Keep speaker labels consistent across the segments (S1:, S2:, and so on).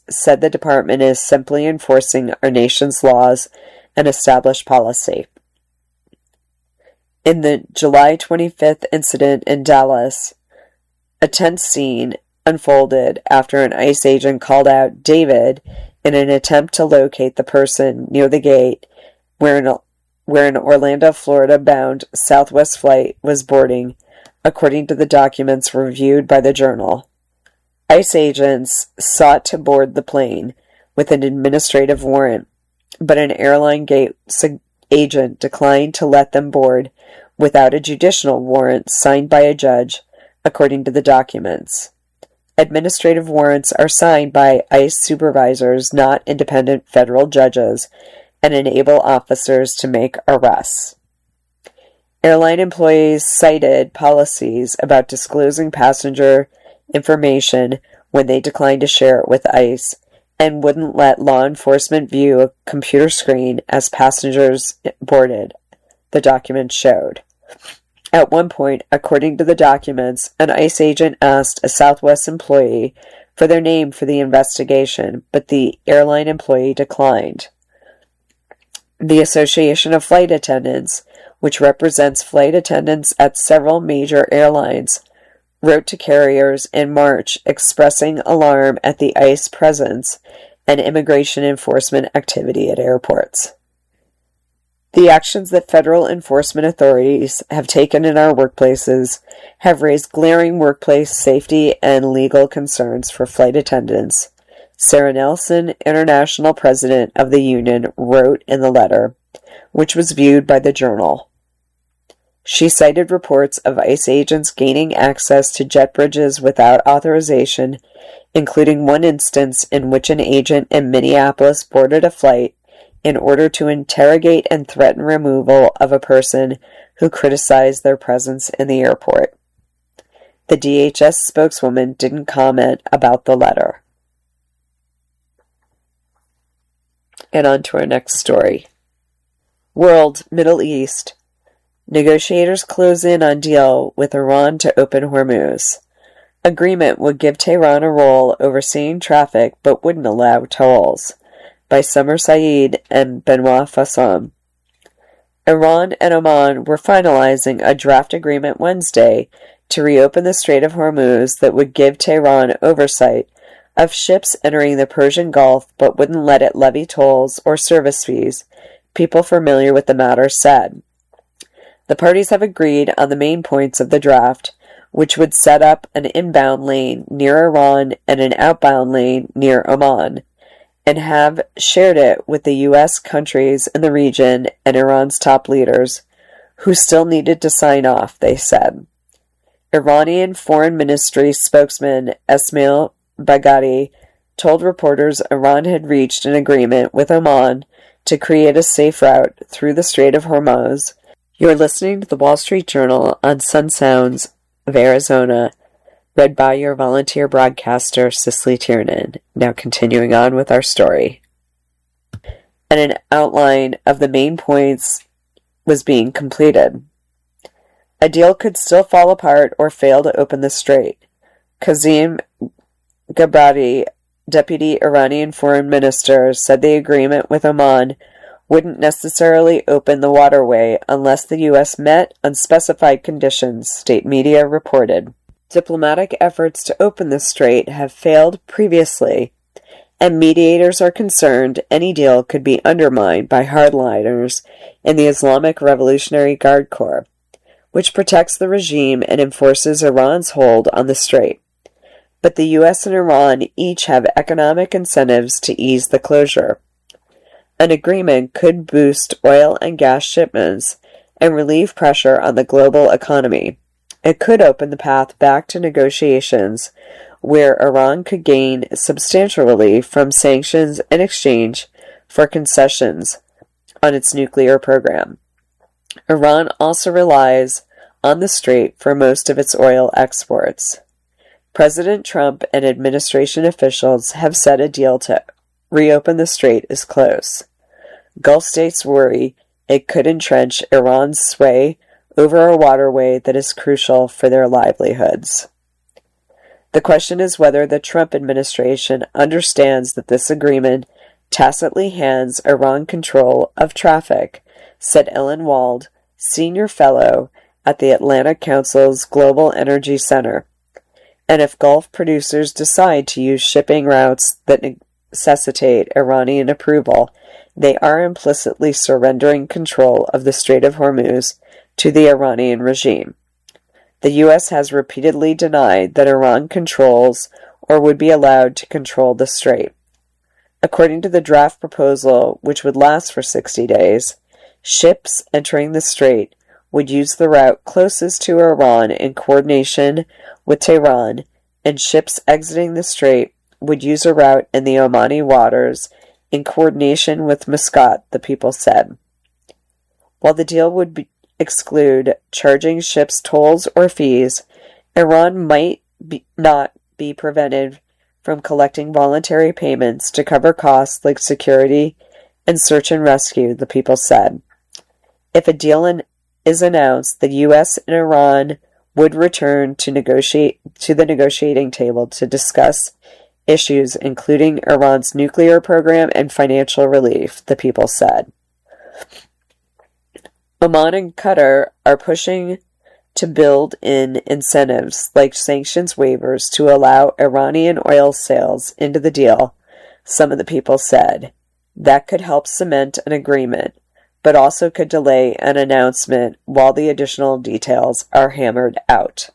S1: said the department is simply enforcing our nation's laws and established policy. In the July 25th incident in Dallas, a tense scene unfolded after an ICE agent called out David in an attempt to locate the person near the gate where an Orlando, Florida-bound Southwest flight was boarding, according to the documents reviewed by the Journal. ICE agents sought to board the plane with an administrative warrant, but an airline gate agent declined to let them board without a judicial warrant signed by a judge, according to the documents. Administrative warrants are signed by ICE supervisors, not independent federal judges, and enable officers to make arrests. Airline employees cited policies about disclosing passenger information when they declined to share it with ICE, and wouldn't let law enforcement view a computer screen as passengers boarded, the documents showed. At one point, according to the documents, an ICE agent asked a Southwest employee for their name for the investigation, but the airline employee declined. The Association of Flight Attendants, which represents flight attendants at several major airlines, wrote to carriers in March expressing alarm at the ICE presence and immigration enforcement activity at airports. The actions that federal enforcement authorities have taken in our workplaces have raised glaring workplace safety and legal concerns for flight attendants, Sarah Nelson, international president of the union, wrote in the letter, which was viewed by the Journal. She cited reports of ICE agents gaining access to jet bridges without authorization, including one instance in which an agent in Minneapolis boarded a flight in order to interrogate and threaten removal of a person who criticized their presence in the airport. The DHS spokeswoman didn't comment about the letter. And on to our next story. World, Middle East. Negotiators close in on deal with Iran to open Hormuz. Agreement would give Tehran a role overseeing traffic but wouldn't allow tolls. By Summer Saeed and Benoit Fasson. Iran and Oman were finalizing a draft agreement Wednesday to reopen the Strait of Hormuz that would give Tehran oversight of ships entering the Persian Gulf but wouldn't let it levy tolls or service fees, people familiar with the matter said. The parties have agreed on the main points of the draft, which would set up an inbound lane near Iran and an outbound lane near Oman, and have shared it with the U.S. countries in the region and Iran's top leaders, who still needed to sign off, they said. Iranian Foreign Ministry spokesman Esmail Baghdadi told reporters Iran had reached an agreement with Oman to create a safe route through the Strait of Hormuz. You're listening to the Wall Street Journal on Sun Sounds of Arizona, read by your volunteer broadcaster, Cicely Tiernan. Now continuing on with our story. And an outline of the main points was being completed. A deal could still fall apart or fail to open the strait. Kazim Ghabradi, deputy Iranian foreign minister, said the agreement with Oman wouldn't necessarily open the waterway unless the U.S. met unspecified conditions, state media reported. Diplomatic efforts to open the strait have failed previously, and mediators are concerned any deal could be undermined by hardliners in the Islamic Revolutionary Guard Corps, which protects the regime and enforces Iran's hold on the strait. But the U.S. and Iran each have economic incentives to ease the closure. An agreement could boost oil and gas shipments and relieve pressure on the global economy. It could open the path back to negotiations where Iran could gain substantial relief from sanctions in exchange for concessions on its nuclear program. Iran also relies on the strait for most of its oil exports. President Trump and administration officials have said a deal to reopen the strait is close. Gulf states worry it could entrench Iran's sway over a waterway that is crucial for their livelihoods. The question is whether the Trump administration understands that this agreement tacitly hands Iran control of traffic, said Ellen Wald, senior fellow at the Atlantic Council's Global Energy Center. And if Gulf producers decide to use shipping routes that necessitate Iranian approval, they are implicitly surrendering control of the Strait of Hormuz to the Iranian regime. The U.S. has repeatedly denied that Iran controls or would be allowed to control the strait. According to the draft proposal, which would last for 60 days, ships entering the strait would use the route closest to Iran in coordination with Tehran, and ships exiting the strait would use a route in the Omani waters in coordination with Muscat, the people said. While the deal would exclude charging ships tolls or fees, Iran might not be prevented from collecting voluntary payments to cover costs like security and search and rescue, the people said. If a deal is announced, the U.S. and Iran would return to the negotiating table to discuss issues including Iran's nuclear program and financial relief, the people said. Oman and Qatar are pushing to build in incentives like sanctions waivers to allow Iranian oil sales into the deal, some of the people said. That could help cement an agreement, but also could delay an announcement while the additional details are hammered out.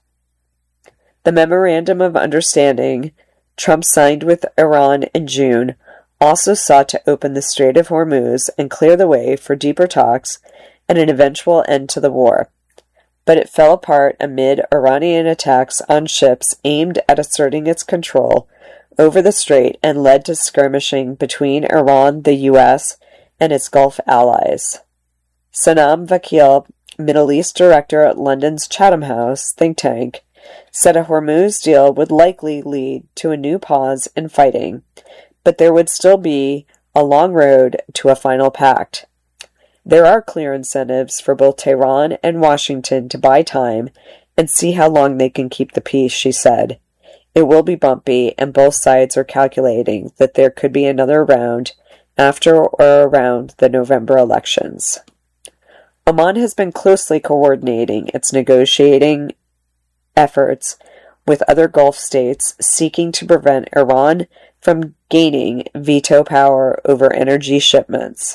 S1: The Memorandum of Understanding Trump signed with Iran in June also sought to open the Strait of Hormuz and clear the way for deeper talks and an eventual end to the war. But it fell apart amid Iranian attacks on ships aimed at asserting its control over the strait and led to skirmishing between Iran, the U.S., and its Gulf allies. Sanam Vakil, Middle East director at London's Chatham House think tank, said a Hormuz deal would likely lead to a new pause in fighting, but there would still be a long road to a final pact. There are clear incentives for both Tehran and Washington to buy time and see how long they can keep the peace, she said. It will be bumpy, and both sides are calculating that there could be another round after or around the November elections. Oman has been closely coordinating its negotiating efforts with other Gulf states seeking to prevent Iran from gaining veto power over energy shipments.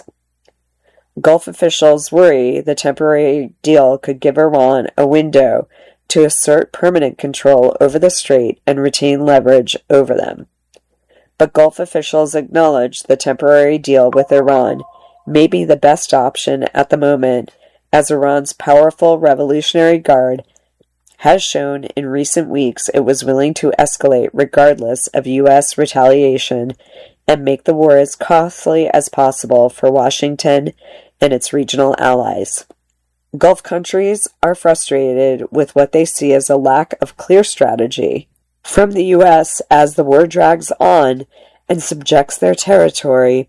S1: Gulf officials worry the temporary deal could give Iran a window to assert permanent control over the strait and retain leverage over them. But Gulf officials acknowledge the temporary deal with Iran may be the best option at the moment, as Iran's powerful Revolutionary Guard has shown in recent weeks it was willing to escalate regardless of U.S. retaliation and make the war as costly as possible for Washington and its regional allies. Gulf countries are frustrated with what they see as a lack of clear strategy from the U.S. as the war drags on and subjects their territory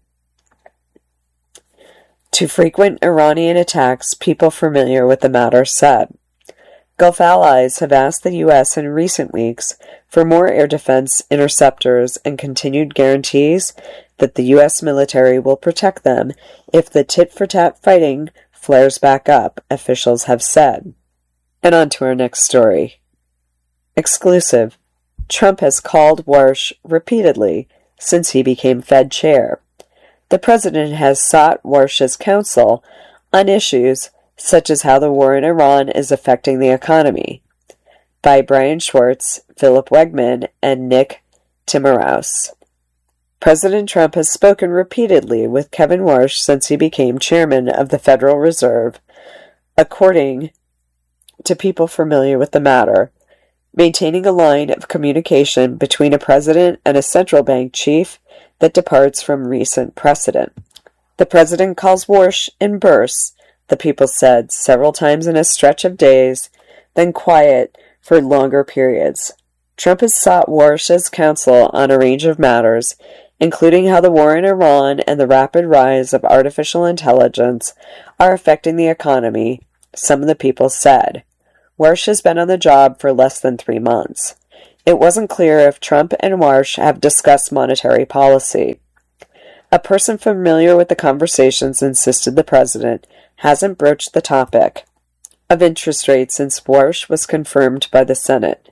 S1: to frequent Iranian attacks, people familiar with the matter said. Gulf allies have asked the U.S. in recent weeks for more air defense interceptors and continued guarantees that the U.S. military will protect them if the tit-for-tat fighting flares back up, officials have said. And on to our next story. Exclusive. Trump has called Warsh repeatedly since he became Fed chair. The president has sought Warsh's counsel on issues such as how the war in Iran is affecting the economy, by Brian Schwartz, Philip Wegman, and Nick Timiraos. President Trump has spoken repeatedly with Kevin Warsh since he became chairman of the Federal Reserve, according to people familiar with the matter, maintaining a line of communication between a president and a central bank chief that departs from recent precedent. The president calls Warsh in bursts, the people said, several times in a stretch of days, then quiet for longer periods. Trump has sought Warsh's counsel on a range of matters, including how the war in Iran and the rapid rise of artificial intelligence are affecting the economy, some of the people said. Warsh has been on the job for less than 3 months. It wasn't clear if Trump and Warsh have discussed monetary policy. A person familiar with the conversations insisted the president hasn't broached the topic of interest rates since Warsh was confirmed by the Senate.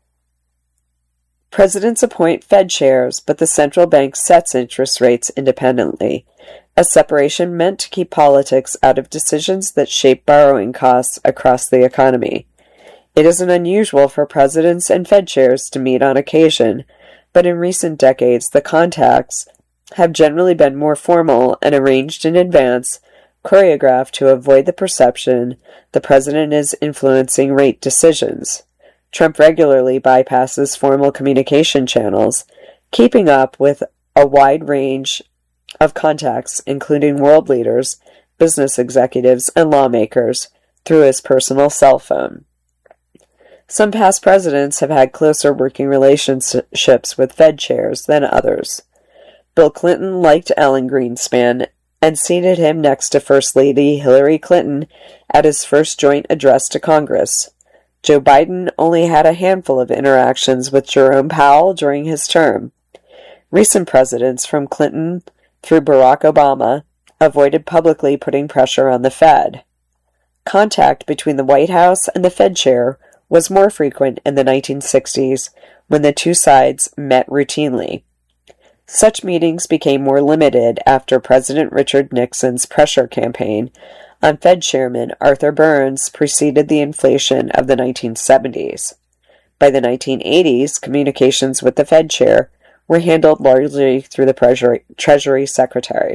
S1: Presidents appoint Fed chairs, but the central bank sets interest rates independently, a separation meant to keep politics out of decisions that shape borrowing costs across the economy. It isn't unusual for presidents and Fed chairs to meet on occasion, but in recent decades the contacts have generally been more formal and arranged in advance, choreographed to avoid the perception the president is influencing rate decisions. Trump regularly bypasses formal communication channels, keeping up with a wide range of contacts, including world leaders, business executives, and lawmakers, through his personal cell phone. Some past presidents have had closer working relationships with Fed chairs than others. Bill Clinton liked Alan Greenspan and seated him next to First Lady Hillary Clinton at his first joint address to Congress. Joe Biden only had a handful of interactions with Jerome Powell during his term. Recent presidents, from Clinton through Barack Obama, avoided publicly putting pressure on the Fed. Contact between the White House and the Fed chair was more frequent in the 1960s, when the two sides met routinely. Such meetings became more limited after President Richard Nixon's pressure campaign on Fed Chairman Arthur Burns preceded the inflation of the 1970s. By the 1980s, communications with the Fed chair were handled largely through the Treasury Secretary.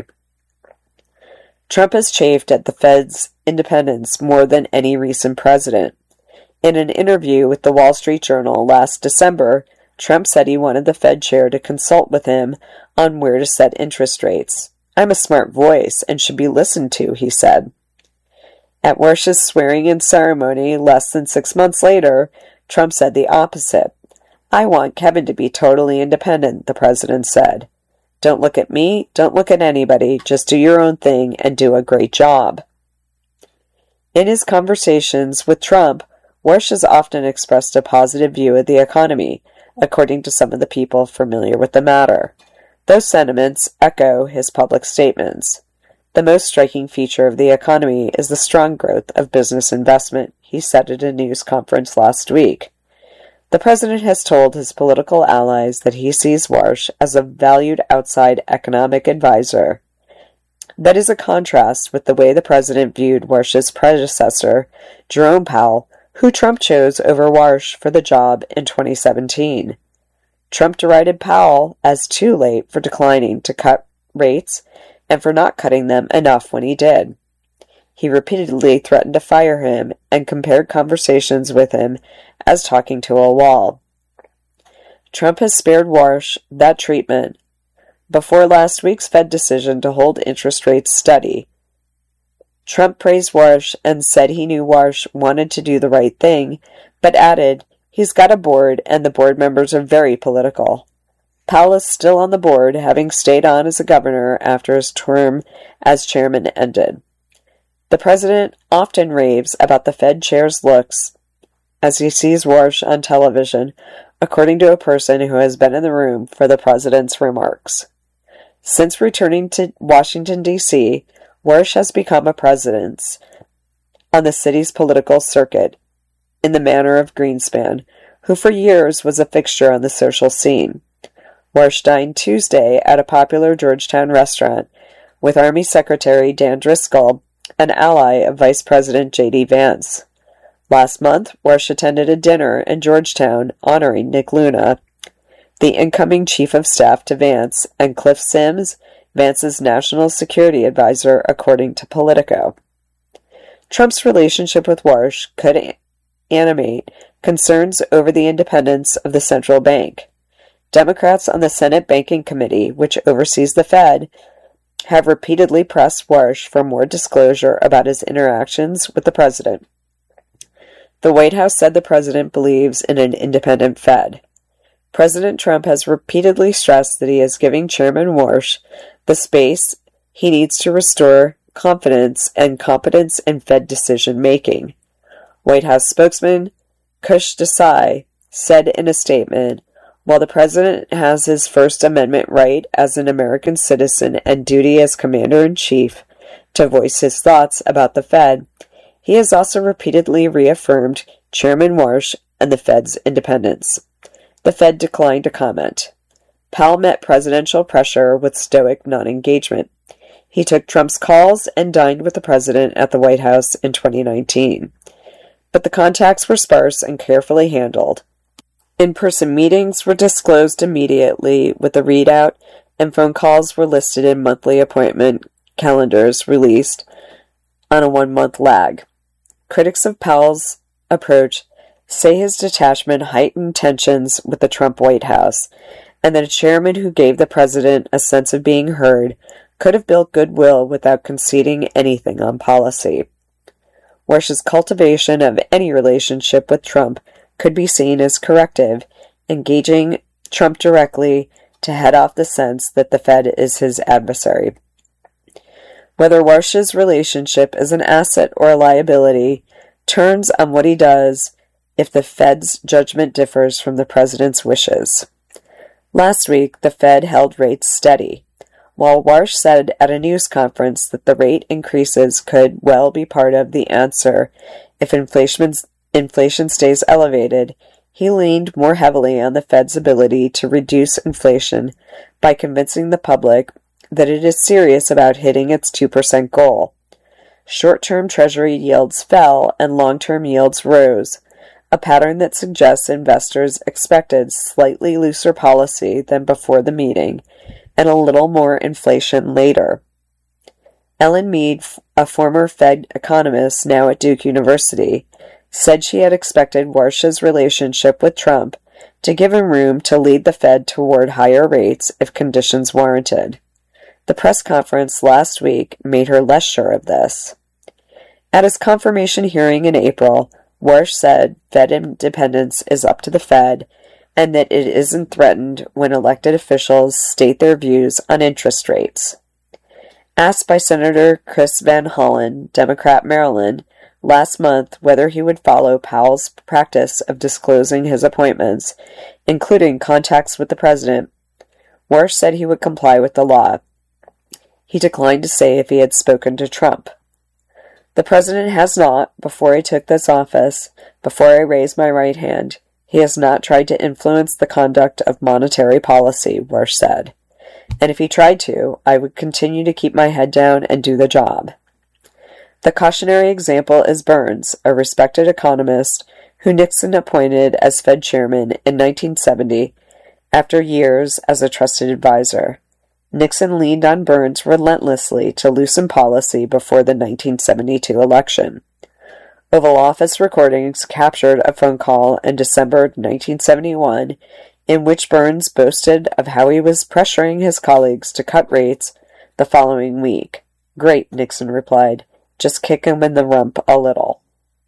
S1: Trump has chafed at the Fed's independence more than any recent president. In an interview with the Wall Street Journal last December, Trump said he wanted the Fed chair to consult with him on where to set interest rates. "I'm a smart voice and should be listened to," he said. At Warsh's swearing-in ceremony less than 6 months later, Trump said the opposite. "I want Kevin to be totally independent," the president said. "Don't look at me, don't look at anybody, just do your own thing and do a great job." In his conversations with Trump, Warsh has often expressed a positive view of the economy, according to some of the people familiar with the matter. Those sentiments echo his public statements. "The most striking feature of the economy is the strong growth of business investment," he said at a news conference last week. The president has told his political allies that he sees Warsh as a valued outside economic advisor. That is a contrast with the way the president viewed Warsh's predecessor, Jerome Powell, who Trump chose over Warsh for the job in 2017. Trump derided Powell as too late for declining to cut rates and for not cutting them enough when he did. He repeatedly threatened to fire him and compared conversations with him as talking to a wall. Trump has spared Warsh that treatment before last week's Fed decision to hold interest rates steady. Trump praised Warsh and said he knew Warsh wanted to do the right thing, but added, "He's got a board and the board members are very political." Powell is still on the board, having stayed on as a governor after his term as chairman ended. The president often raves about the Fed chair's looks as he sees Warsh on television, according to a person who has been in the room for the president's remarks. Since returning to Washington, D.C., Warsh has become a presence on the city's political circuit, in the manner of Greenspan, who for years was a fixture on the social scene. Warsh dined Tuesday at a popular Georgetown restaurant with Army Secretary Dan Driscoll, an ally of Vice President J.D. Vance. Last month, Warsh attended a dinner in Georgetown honoring Nick Luna, the incoming Chief of Staff to Vance, and Cliff Sims, Vance's national security advisor, according to Politico. Trump's relationship with Warsh could animate concerns over the independence of the central bank. Democrats on the Senate Banking Committee, which oversees the Fed, have repeatedly pressed Warsh for more disclosure about his interactions with the president. The White House said the president believes in an independent Fed. President Trump has repeatedly stressed that he is giving Chairman Warsh the space he needs to restore confidence and competence in Fed decision-making. White House spokesman Kush Desai said in a statement, "While the president has his First Amendment right as an American citizen and duty as commander-in-chief to voice his thoughts about the Fed, he has also repeatedly reaffirmed Chairman Warsh and the Fed's independence." The Fed declined to comment. Powell met presidential pressure with stoic non-engagement. He took Trump's calls and dined with the president at the White House in 2019. But the contacts were sparse and carefully handled. In-person meetings were disclosed immediately with the readout, and phone calls were listed in monthly appointment calendars released on a 1-month lag. Critics of Powell's approach say his detachment heightened tensions with the Trump White House, and that a chairman who gave the president a sense of being heard could have built goodwill without conceding anything on policy. Warsh's cultivation of any relationship with Trump could be seen as corrective, engaging Trump directly to head off the sense that the Fed is his adversary. Whether Warsh's relationship is an asset or a liability turns on what he does if the Fed's judgment differs from the president's wishes. Last week, the Fed held rates steady, while Warsh said at a news conference that the rate increases could well be part of the answer if inflation stays elevated. He leaned more heavily on the Fed's ability to reduce inflation by convincing the public that it is serious about hitting its 2% goal. Short-term Treasury yields fell and long-term yields rose, a pattern that suggests investors expected slightly looser policy than before the meeting and a little more inflation later. Ellen Mead, a former Fed economist now at Duke University, said she had expected Warsh's relationship with Trump to give him room to lead the Fed toward higher rates if conditions warranted. The press conference last week made her less sure of this. At his confirmation hearing in April, Warsh said Fed independence is up to the Fed and that it isn't threatened when elected officials state their views on interest rates. Asked by Senator Chris Van Hollen, Democrat Maryland, last month whether he would follow Powell's practice of disclosing his appointments, including contacts with the president, Warsh said he would comply with the law. He declined to say if he had spoken to Trump. "The president has not, before I took this office, before I raised my right hand, he has not tried to influence the conduct of monetary policy," Warsh said. "And if he tried to, I would continue to keep my head down and do the job." The cautionary example is Burns, a respected economist who Nixon appointed as Fed chairman in 1970 after years as a trusted advisor. Nixon leaned on Burns relentlessly to loosen policy before the 1972 election. Oval Office recordings captured a phone call in December 1971 in which Burns boasted of how he was pressuring his colleagues to cut rates the following week. "Great," Nixon replied. "Just kick him in the rump a little."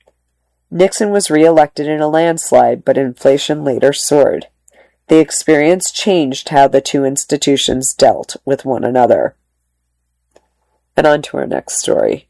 S1: Nixon was re-elected in a landslide, but inflation later soared. The experience changed how the two institutions dealt with one another. And on to our next story.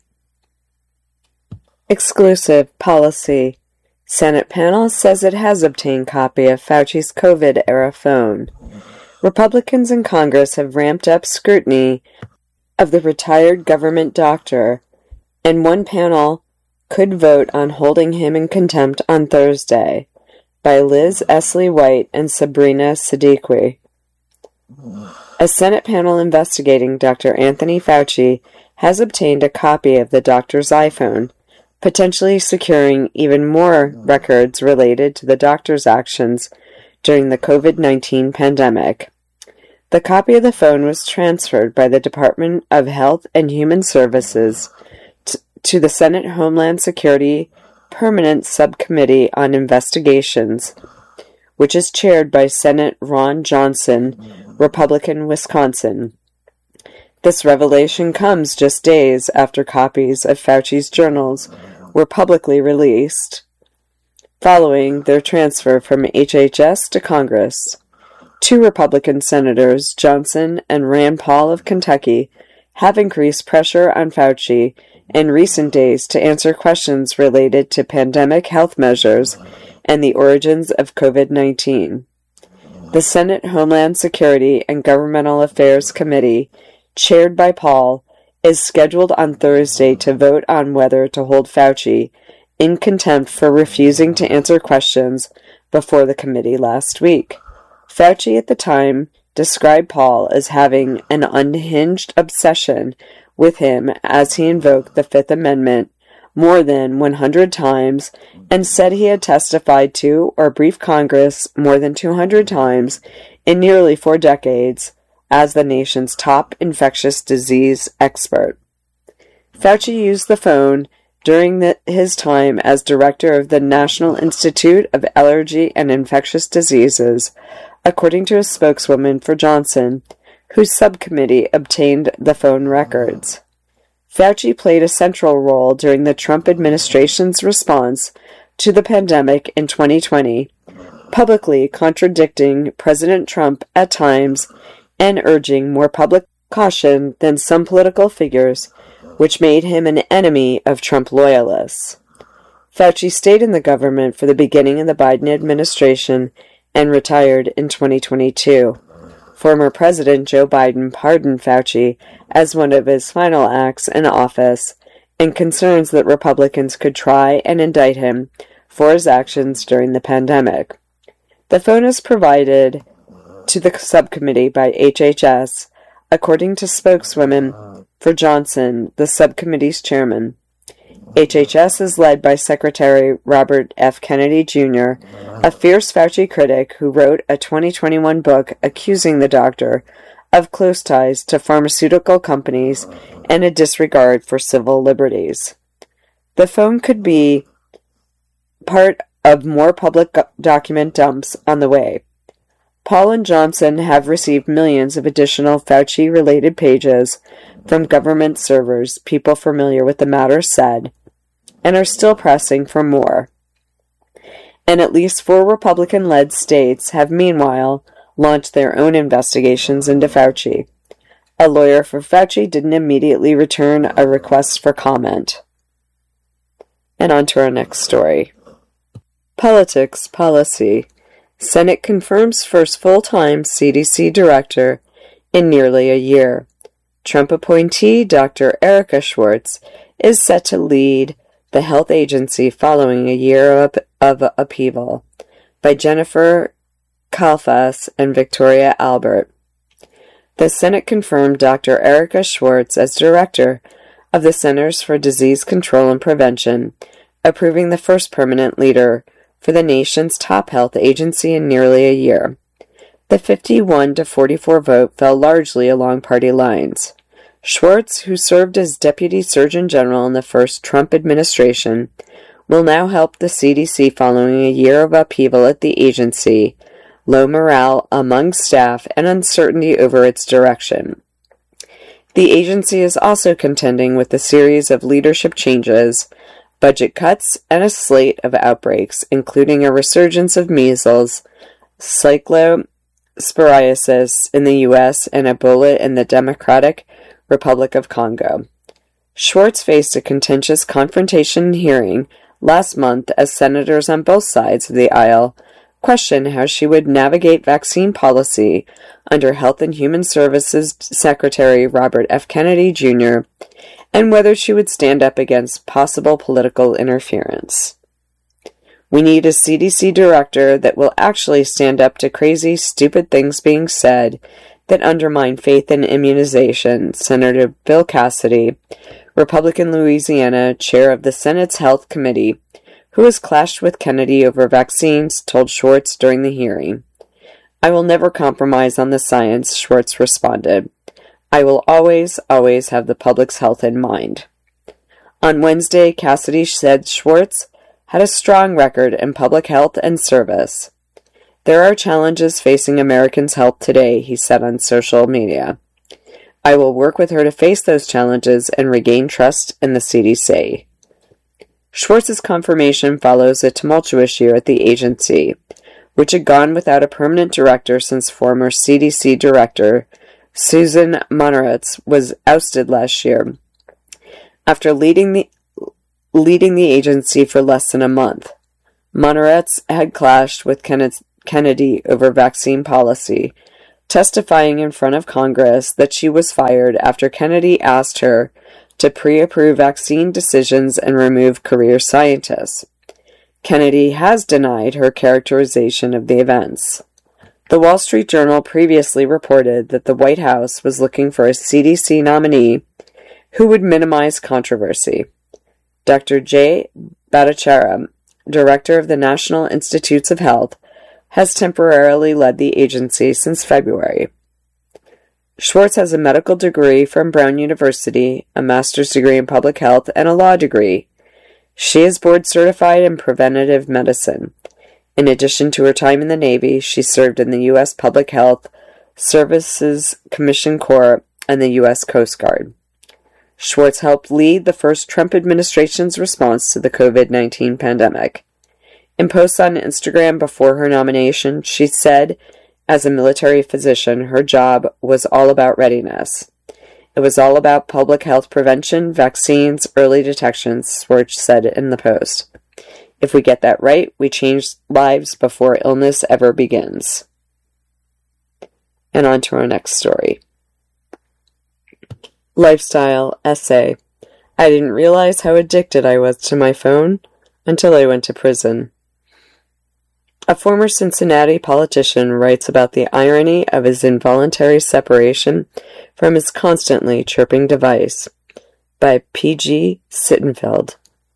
S1: Exclusive policy. Senate panel says it has obtained copy of Fauci's COVID-era phone. Republicans in Congress have ramped up scrutiny of the retired government doctor, and one panel could vote on holding him in contempt on Thursday, by Liz Esley White and Sabrina Siddiqui. A Senate panel investigating Dr. Anthony Fauci has obtained a copy of the doctor's iPhone, potentially securing even more records related to the doctor's actions during the COVID-19 pandemic. The copy of the phone was transferred by the Department of Health and Human Services to the Senate Homeland Security Permanent Subcommittee on Investigations, which is chaired by Senate Ron Johnson, Republican, Wisconsin. This revelation comes just days after copies of Fauci's journals were publicly released, following their transfer from HHS to Congress. Two Republican senators, Johnson and Rand Paul of Kentucky, have increased pressure on Fauci in recent days to answer questions related to pandemic health measures and the origins of COVID-19. The Senate Homeland Security and Governmental Affairs Committee, chaired by Paul, is scheduled on Thursday to vote on whether to hold Fauci in contempt for refusing to answer questions before the committee last week. Fauci at the time described Paul as having an unhinged obsession with him as he invoked the Fifth Amendment more than 100 times and said he had testified to or briefed Congress more than 200 times in nearly 4 decades as the nation's top infectious disease expert. Fauci used the phone during his time as director of the National Institute of Allergy and Infectious Diseases, according to a spokeswoman for Johnson, whose subcommittee obtained the phone records. Fauci played a central role during the Trump administration's response to the pandemic in 2020, publicly contradicting President Trump at times and urging more public caution than some political figures, which made him an enemy of Trump loyalists. Fauci stayed in the government for the beginning of the Biden administration and retired in 2022. Former President Joe Biden pardoned Fauci as one of his final acts in office, and concerns that Republicans could try and indict him for his actions during the pandemic. The phone is provided to the subcommittee by HHS, according to spokeswoman for Johnson, the subcommittee's chairman. HHS is led by Secretary Robert F. Kennedy Jr., a fierce Fauci critic who wrote a 2021 book accusing the doctor of close ties to pharmaceutical companies and a disregard for civil liberties. The phone could be part of more public document dumps on the way. Paul and Johnson have received millions of additional Fauci-related pages from government servers, people familiar with the matter said, and are still pressing for more. And at least 4 Republican-led states have meanwhile launched their own investigations into Fauci. A lawyer for Fauci didn't immediately return a request for comment. And on to our next story. Politics Policy. Senate confirms first full-time CDC director in nearly a year. Trump appointee Dr. Erika Schwartz is set to lead the health agency following a year of upheaval, by Jennifer Kalfas and Victoria Albert. The Senate confirmed Dr. Erika Schwartz as director of the Centers for Disease Control and Prevention, approving the first permanent leader for the nation's top health agency in nearly a year. The 51-44 vote fell largely along party lines. Schwartz, who served as Deputy Surgeon General in the first Trump administration, will now help the CDC following a year of upheaval at the agency, low morale among staff, and uncertainty over its direction. The agency is also contending with a series of leadership changes, budget cuts, and a slate of outbreaks, including a resurgence of measles, cyclosporiasis in the U.S., and Ebola in the Democratic Republic of Congo. Schwartz faced a contentious confrontation hearing last month as senators on both sides of the aisle questioned how she would navigate vaccine policy under Health and Human Services Secretary Robert F. Kennedy Jr., and whether she would stand up against possible political interference. We need a CDC director that will actually stand up to crazy, stupid things being said that undermine faith in immunization, Senator Bill Cassidy, Republican Louisiana chair of the Senate's Health Committee, who has clashed with Kennedy over vaccines, told Schwartz during the hearing. "I will never compromise on the science," Schwartz responded. "I will always have the public's health in mind." On Wednesday, Cassidy said Schwartz had a strong record in public health and service. "There are challenges facing Americans' health today," he said on social media. "I will work with her to face those challenges and regain trust in the CDC." Schwartz's confirmation follows a tumultuous year at the agency, which had gone without a permanent director since former CDC director Susan Monaretz was ousted last year after leading the agency for less than a month. Monaretz had clashed with Kennedy over vaccine policy, testifying in front of Congress that she was fired after Kennedy asked her to pre-approve vaccine decisions and remove career scientists. Kennedy has denied her characterization of the events. The Wall Street Journal previously reported that the White House was looking for a CDC nominee who would minimize controversy. Dr. Jay Bhattacharya, director of the National Institutes of Health, has temporarily led the agency since February. Schwartz has a medical degree from Brown University, a master's degree in public health, and a law degree. She is board certified in preventative medicine. In addition to her time in the Navy, she served in the U.S. Public Health Services Commission Corps and the U.S. Coast Guard. Schwartz helped lead the first Trump administration's response to the COVID-19 pandemic. In posts on Instagram before her nomination, she said, as a military physician, her job was all about readiness. It was all about public health prevention, vaccines, early detection, Schwartz said in the post. If we get that right, we change lives before illness ever begins. And on to our next story. Lifestyle essay. I didn't realize how addicted I was to my phone until I went to prison. A former Cincinnati politician writes about the irony of his involuntary separation from his constantly chirping device, by P.G. Sittenfeld.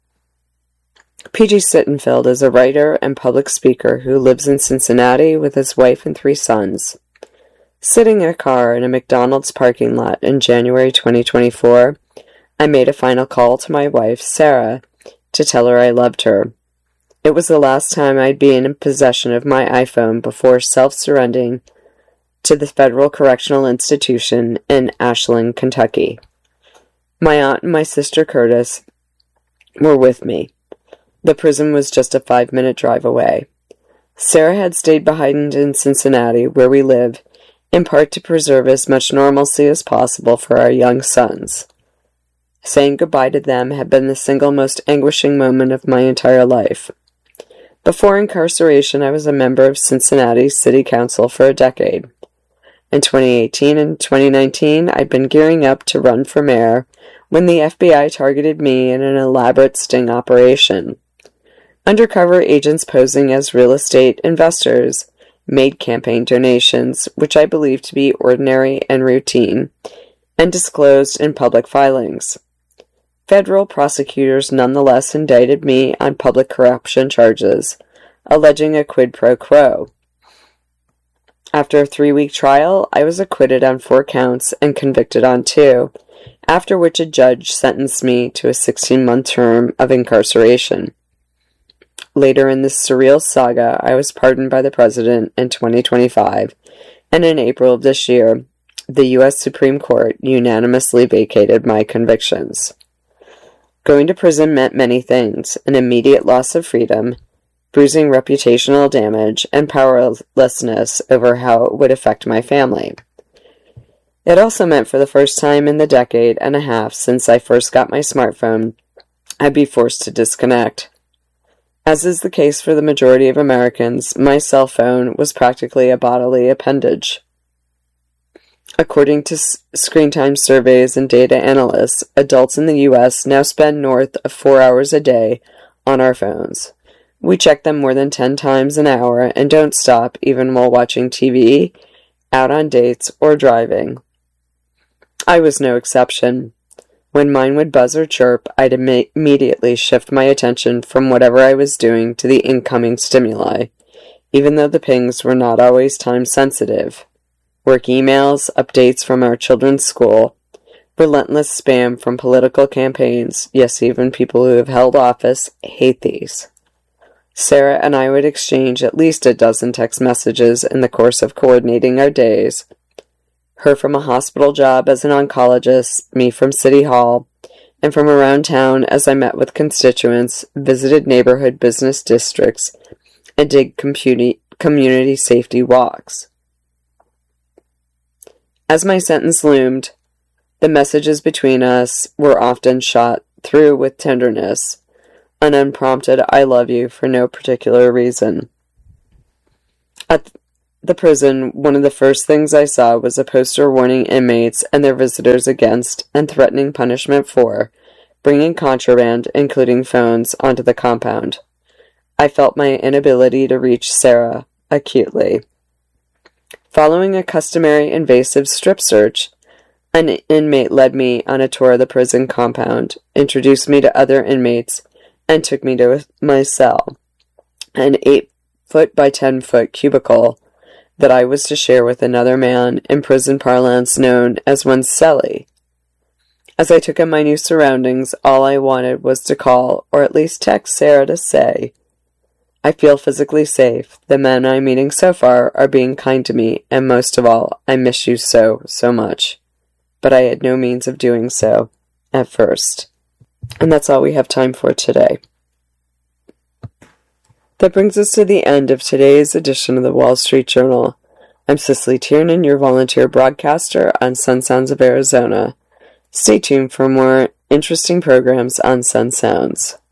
S1: P.G. Sittenfeld is a writer and public speaker who lives in Cincinnati with his wife and 3 sons. Sitting in a car in a McDonald's parking lot in January 2024, I made a final call to my wife, Sarah, to tell her I loved her. It was the last time I'd be in possession of my iPhone before self-surrendering to the Federal Correctional Institution in Ashland, Kentucky. My aunt and my sister Curtis were with me. The prison was just a 5-minute drive away. Sarah had stayed behind in Cincinnati, where we live, in part to preserve as much normalcy as possible for our young sons. Saying goodbye to them had been the single most anguishing moment of my entire life. Before incarceration, I was a member of Cincinnati City Council for a decade. In 2018 and 2019, I'd been gearing up to run for mayor when the FBI targeted me in an elaborate sting operation. Undercover agents posing as real estate investors made campaign donations, which I believed to be ordinary and routine, and disclosed in public filings. Federal prosecutors nonetheless indicted me on public corruption charges, alleging a quid pro quo. After a 3-week trial, I was acquitted on 4 counts and convicted on 2, after which a judge sentenced me to a 16-month term of incarceration. Later in this surreal saga, I was pardoned by the president in 2025, and in April of this year, the U.S. Supreme Court unanimously vacated my convictions. Going to prison meant many things: an immediate loss of freedom, bruising reputational damage, and powerlessness over how it would affect my family. It also meant for the first time in the decade and a half since I first got my smartphone, I'd be forced to disconnect. As is the case for the majority of Americans, my cell phone was practically a bodily appendage. According to screen time surveys and data analysts, adults in the U.S. now spend north of 4 hours a day on our phones. We check them more than 10 times an hour and don't stop even while watching TV, out on dates, or driving. I was no exception. When mine would buzz or chirp, I'd immediately shift my attention from whatever I was doing to the incoming stimuli, even though the pings were not always time-sensitive. Work emails, updates from our children's school, relentless spam from political campaigns, yes, even people who have held office hate these. Sarah and I would exchange at least a dozen text messages in the course of coordinating our days. Her from a hospital job as an oncologist, me from City Hall, and from around town as I met with constituents, visited neighborhood business districts, and did community safety walks. As my sentence loomed, the messages between us were often shot through with tenderness, an unprompted "I love you" for no particular reason. At the prison, one of the first things I saw was a poster warning inmates and their visitors against, and threatening punishment for, bringing contraband, including phones, onto the compound. I felt my inability to reach Sarah acutely. Following a customary invasive strip search, an inmate led me on a tour of the prison compound, introduced me to other inmates, and took me to my cell, an 8-foot by 10-foot cubicle that I was to share with another man, in prison parlance known as one's cellie. As I took in my new surroundings, all I wanted was to call, or at least text Sarah to say, "I feel physically safe. The men I'm meeting so far are being kind to me, and most of all, I miss you so, so much." But I had no means of doing so, at first. And that's all we have time for today. That brings us to the end of today's edition of the Wall Street Journal. I'm Cicely Tiernan, your volunteer broadcaster on Sun Sounds of Arizona. Stay tuned for more interesting programs on Sun Sounds.